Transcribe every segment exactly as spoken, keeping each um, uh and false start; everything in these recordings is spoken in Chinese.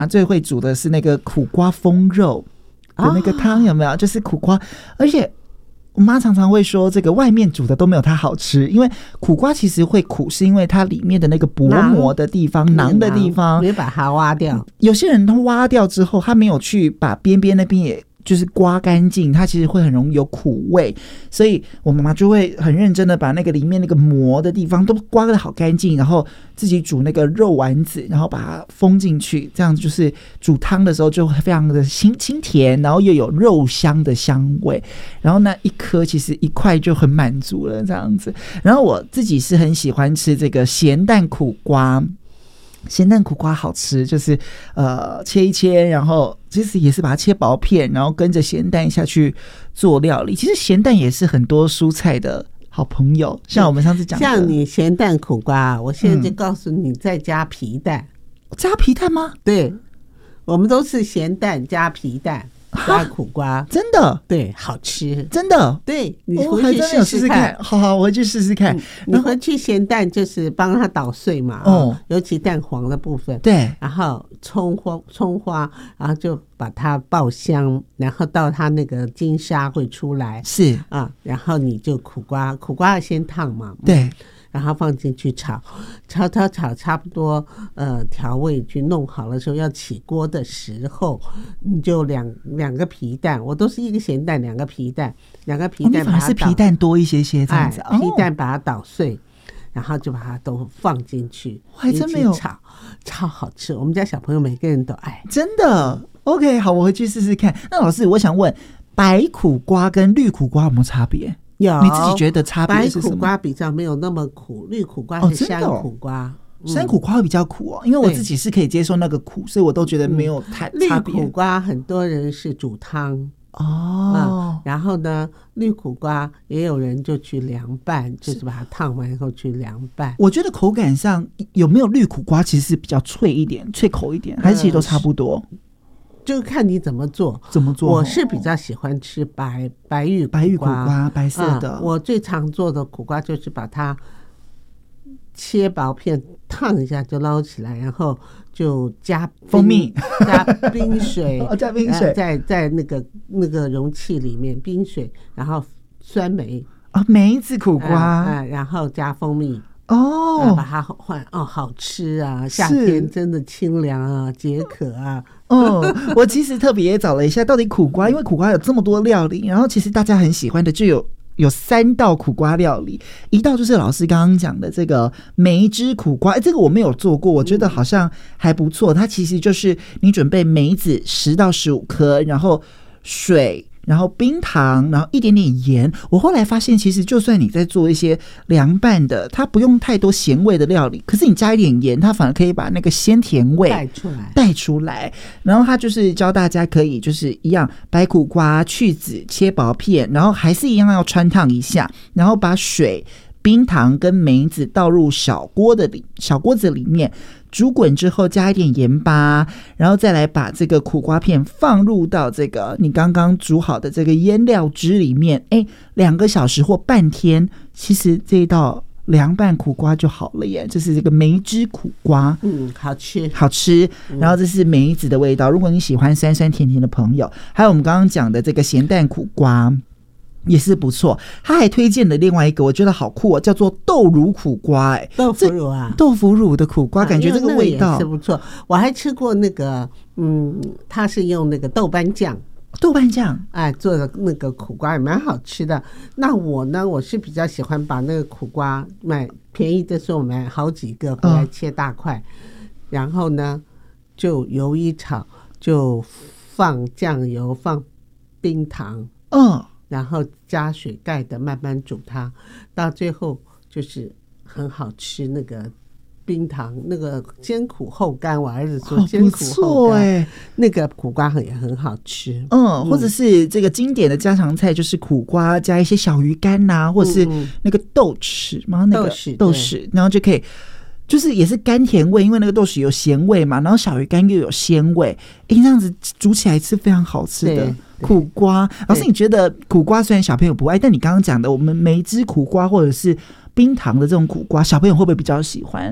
妈最会煮的是那个苦瓜风肉的那个汤，有没有？就是苦瓜，而且我妈常常会说，这个外面煮的都没有它好吃，因为苦瓜其实会苦，是因为它里面的那个薄膜的地方、囊的地方， 没把它挖掉。有些人他挖掉之后，他没有去把边边那边也就是刮干净，它其实会很容易有苦味，所以我妈妈就会很认真的把那个里面那个膜的地方都刮得好干净，然后自己煮那个肉丸子，然后把它封进去，这样子就是煮汤的时候就会非常的清清甜，然后又有肉香的香味，然后那一颗其实一块就很满足了这样子。然后我自己是很喜欢吃这个咸蛋苦瓜。咸蛋苦瓜好吃，就是呃切一切，然后其实也是把它切薄片，然后跟着咸蛋下去做料理。其实咸蛋也是很多蔬菜的好朋友，像我们上次讲的， 像你咸蛋苦瓜，我现在就告诉你，再加皮蛋、 嗯，加皮蛋吗？ 对，我们都是咸蛋加皮蛋。加苦瓜， 真的对，好吃， 真的， 对，你回去试试看。 好好，我回去试试看。 嗯、你回去咸蛋就是帮它捣碎嘛，哦，尤其蛋黄的部分， 对， 然后葱花，葱花，然后就把它爆香，然后到它那个金沙会出来， 是啊，然后你就苦瓜，苦瓜要先烫嘛， 对。 然后放进去炒，炒炒炒，差不多呃调味去弄好了时候，要起锅的时候，你就两两个皮蛋，我都是一个咸蛋，两个皮蛋，两个皮蛋把它捣，哦，你反而是皮蛋多一些些这样子， 哎，皮蛋把它捣碎，然后就把它都放进去， 我还真没有炒，超好吃。我们家小朋友每个人都爱， 真的。OK， 好，我回去试试看。那老师，我想问，白苦瓜跟绿苦瓜有没有差别？ 有， 你自己觉得差别是什么？ 白苦瓜比较没有那么苦，绿苦瓜是山苦瓜， 哦哦嗯、山苦瓜会比较苦哦。因为我自己是可以接受那个苦，所以我都觉得没有太差别。 绿苦瓜很多人是煮汤哦、 嗯，然后呢，绿苦瓜也有人就去凉拌，就是把它烫完以后去凉拌。 我觉得口感上有没有绿苦瓜其实是比较脆一点、脆口一点，还是其实都差不多？ 嗯，就看你怎么做， 怎么做？ 我是比较喜欢吃白白玉白玉苦瓜，白色的、 嗯。我最常做的苦瓜就是把它切薄片，烫一下就捞起来，然后就加蜂蜜、 加冰水， 哦，加冰水， 在在那个那个容器里面冰水，然后酸梅啊、哦，梅子苦瓜、 啊啊，然后加蜂蜜。 哦， 把它换哦，好吃啊！夏天真的清凉啊，解渴啊。 嗯，我其实特别也找了一下，到底苦瓜，因为苦瓜有这么多料理，然后其实大家很喜欢的就有有三道苦瓜料理，一道就是老师刚刚讲的这个梅汁苦瓜，这个我没有做过，我觉得好像还不错。它其实就是你准备梅子十到十五颗，然后水。然后冰糖，然后一点点盐。我后来发现，其实就算你在做一些凉拌的，它不用太多咸味的料理，可是你加一点盐，它反而可以把那个鲜甜味带出来。 带出来。然后它就是教大家可以就是一样，白苦瓜去籽切薄片，然后还是一样要穿烫一下，然后把水、冰糖跟梅子倒入小锅的里小锅子里面。煮滚之后加一点盐巴，然后再来把这个苦瓜片放入到这个你刚刚煮好的这个腌料汁里面，哎，两个小时或半天，其实这一道凉拌苦瓜就好了耶。这是这个梅汁苦瓜， 嗯，好吃， 好吃。然后这是梅子的味道，如果你喜欢酸酸甜甜的朋友，还有我们刚刚讲的这个咸蛋苦瓜。也是不错，他还推荐了另外一个，我觉得好酷哦，叫做豆乳苦瓜、欸。 豆腐乳啊， 豆腐乳的苦瓜，啊、感觉这个味道是不错。我还吃过那个，嗯，他是用那个豆瓣酱， 豆瓣酱哎做的那个苦瓜也蛮好吃的。那我呢，我是比较喜欢把那个苦瓜买便宜的时候买好几个回来切大块，嗯、然后呢就油一炒，就放酱油，放冰糖， 嗯。 然后加水盖的慢慢煮它，到最后就是很好吃。那个冰糖那个先苦后甘，我儿子说先苦后甘，欸、那个苦瓜也很好吃。 嗯，或者是这个经典的家常菜就是苦瓜加一些小鱼干呐、啊，或者是那个豆豉嘛，那个豆豉，然后就可以。就是也是甘甜味，因为那个豆豉有咸味嘛，然后小鱼干又有鲜味，哎，这样子煮起来是非常好吃的苦瓜。老师，你觉得苦瓜虽然小朋友不爱，但你刚刚讲的我们梅汁苦瓜或者是冰糖的这种苦瓜，小朋友会不会比较喜欢？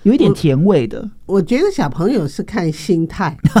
有一点甜味的。 我觉得小朋友是看心态，